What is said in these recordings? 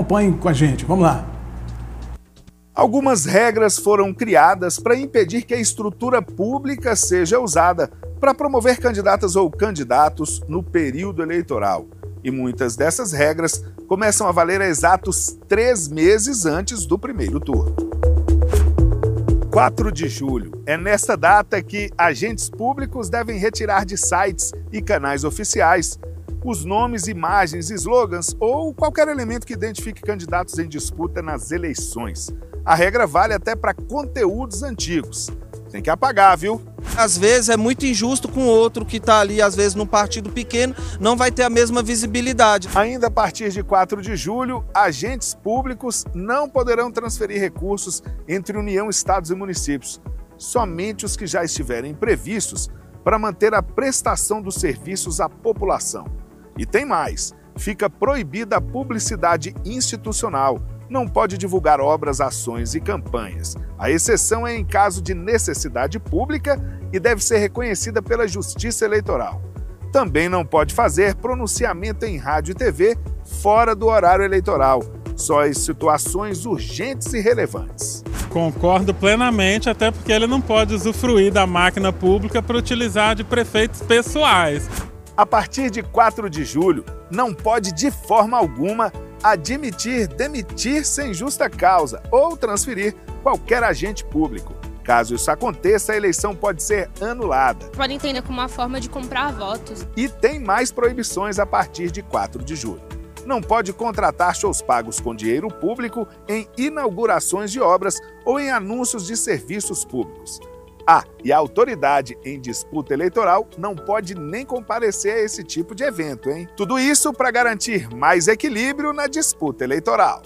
Acompanhe com a gente, vamos lá. Algumas regras foram criadas para impedir que a estrutura pública seja usada para promover candidatas ou candidatos no período eleitoral. E muitas dessas regras começam a valer a exatos 3 meses antes do primeiro turno. 4 de julho. É nesta data que agentes públicos devem retirar de sites e canais oficiais os nomes, imagens, slogans ou qualquer elemento que identifique candidatos em disputa nas eleições. A regra vale até para conteúdos antigos. Tem que apagar, viu? Às vezes é muito injusto com outro que está ali, às vezes, num partido pequeno, não vai ter a mesma visibilidade. Ainda a partir de 4 de julho, agentes públicos não poderão transferir recursos entre União, estados e municípios. Somente os que já estiverem previstos para manter a prestação dos serviços à população. E tem mais, fica proibida a publicidade institucional. Não pode divulgar obras, ações e campanhas. A exceção é em caso de necessidade pública e deve ser reconhecida pela Justiça Eleitoral. Também não pode fazer pronunciamento em rádio e TV fora do horário eleitoral, só em situações urgentes e relevantes. Concordo plenamente, até porque ele não pode usufruir da máquina pública para utilizar de prefeitos pessoais. A partir de 4 de julho, não pode de forma alguma admitir, demitir sem justa causa ou transferir qualquer agente público. Caso isso aconteça, a eleição pode ser anulada. Pode entender como uma forma de comprar votos. E tem mais proibições a partir de 4 de julho. Não pode contratar shows pagos com dinheiro público em inaugurações de obras ou em anúncios de serviços públicos. E a autoridade em disputa eleitoral não pode nem comparecer a esse tipo de evento, hein? Tudo isso para garantir mais equilíbrio na disputa eleitoral.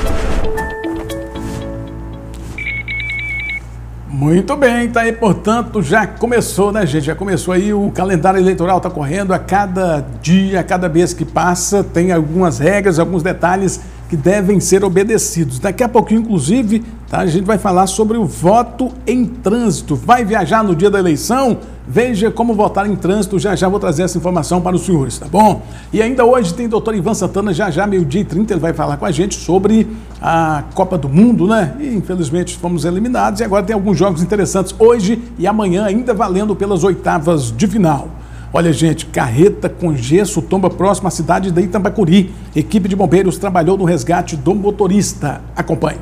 Muito bem, tá aí, portanto, já começou, né, gente? Já começou aí, o calendário eleitoral tá correndo a cada dia, a cada mês que passa, tem algumas regras, alguns detalhes que devem ser obedecidos. Daqui a pouquinho, inclusive, tá, a gente vai falar sobre o voto em trânsito. Vai viajar no dia da eleição? Veja como votar em trânsito, já vou trazer essa informação para os senhores, tá bom? E ainda hoje tem o doutor Ivan Santana, já 12h30, ele vai falar com a gente sobre a Copa do Mundo, né? E infelizmente fomos eliminados e agora tem alguns jogos interessantes hoje e amanhã ainda valendo pelas oitavas de final. Olha, gente, carreta com gesso tomba próximo à cidade de Itambacuri. Equipe de bombeiros trabalhou no resgate do motorista. Acompanhe.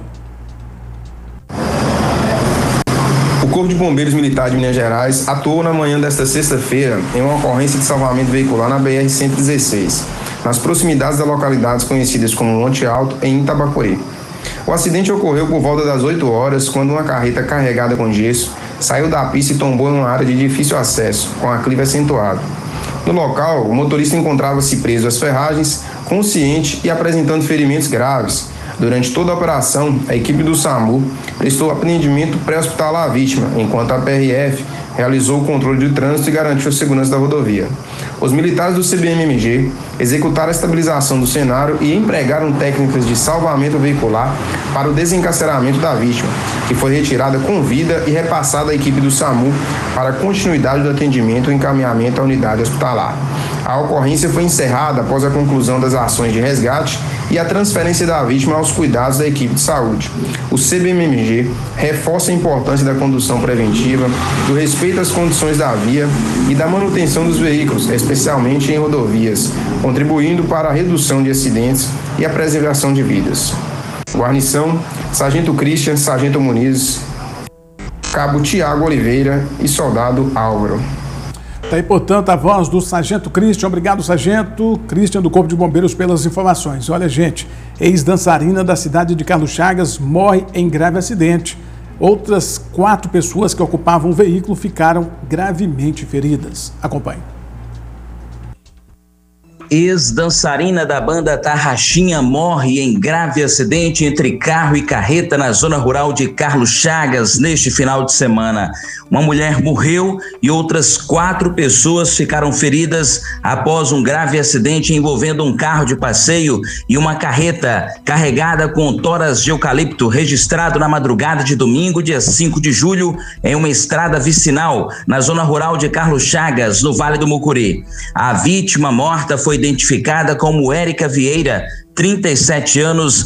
O Corpo de Bombeiros Militar de Minas Gerais atuou na manhã desta sexta-feira em uma ocorrência de salvamento veicular na BR-116, nas proximidades das localidades conhecidas como Monte Alto, em Itambacuri. O acidente ocorreu por volta das 8 horas, quando uma carreta carregada com gesso saiu da pista e tombou em uma área de difícil acesso, com aclive acentuado. No local, o motorista encontrava-se preso às ferragens, consciente e apresentando ferimentos graves. Durante toda a operação, a equipe do SAMU prestou atendimento pré-hospitalar à vítima, enquanto a PRF realizou o controle de trânsito e garantiu a segurança da rodovia. Os militares do CBMMG executaram a estabilização do cenário e empregaram técnicas de salvamento veicular para o desencarceramento da vítima, que foi retirada com vida e repassada à equipe do SAMU para a continuidade do atendimento e encaminhamento à unidade hospitalar. A ocorrência foi encerrada após a conclusão das ações de resgate e a transferência da vítima aos cuidados da equipe de saúde. O CBMMG reforça a importância da condução preventiva, do respeito às condições da via e da manutenção dos veículos, especialmente em rodovias, contribuindo para a redução de acidentes e a preservação de vidas. Guarnição, Sargento Christian, Sargento Muniz, Cabo Tiago Oliveira e Soldado Álvaro. Tá aí, portanto, a voz do Sargento Christian. Obrigado, Sargento Christian, do Corpo de Bombeiros, pelas informações. Olha, gente, ex-dançarina da cidade de Carlos Chagas morre em grave acidente. Outras 4 pessoas que ocupavam o veículo ficaram gravemente feridas. Acompanhe. Ex-dançarina da banda Tarraxinha morre em grave acidente entre carro e carreta na zona rural de Carlos Chagas neste final de semana. Uma mulher morreu e outras 4 pessoas ficaram feridas após um grave acidente envolvendo um carro de passeio e uma carreta carregada com toras de eucalipto, registrado na madrugada de domingo, dia 5 de julho, em uma estrada vicinal na zona rural de Carlos Chagas, no Vale do Mucuri. A vítima morta foi identificada como Érica Vieira, 37 anos,